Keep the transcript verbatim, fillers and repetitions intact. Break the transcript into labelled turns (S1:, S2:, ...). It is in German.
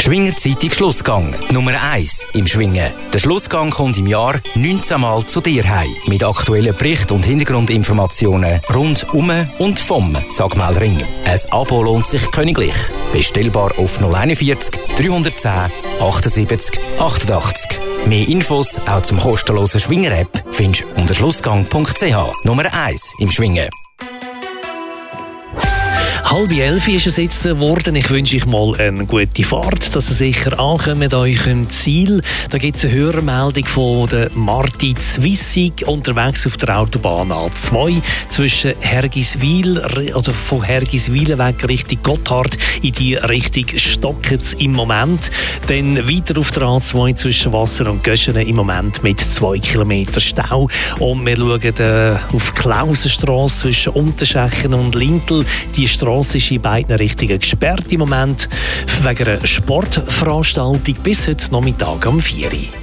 S1: Schwinger Zeitung Schlussgang, Nummer eins im Schwingen. Der Schlussgang kommt im Jahr neunzehn Mal zu dir heim. Mit aktuellen Berichten und Hintergrundinformationen rund um und vom Sagmeldring. Ein Abo lohnt sich königlich. Bestellbar auf null einundvierzig dreihundertzehn achtundsiebzig achtundachtzig. Mehr Infos auch zum kostenlosen Schwinger-App findest du unter schlussgang punkt c h. Nummer eins im Schwingen.
S2: Halb elf ist es jetzt geworden. Ich wünsche euch mal eine gute Fahrt, dass ihr sicher ankommt mit eurem Ziel. Da gibt es eine Hörmeldung von der Marti Zwissig unterwegs auf der Autobahn A zwei zwischen Hergiswil oder von Hergiswil weg Richtung Gotthard in die Richtung Stockitz im Moment. Dann weiter auf der A zwei zwischen Wasser und Göschenen im Moment mit zwei Kilometer Stau. Und wir schauen äh, auf Klausenstrasse zwischen Unterschechen und Lintel. Die Strasse ist in beiden Richtungen gesperrt im Moment wegen einer Sportveranstaltung bis heute Nachmittag um vier Uhr.